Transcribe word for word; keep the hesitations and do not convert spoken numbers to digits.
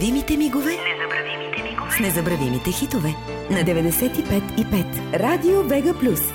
Незабравимите мигове с незабравимите хитове на деветдесет и пет и пет Радио Вега Плюс.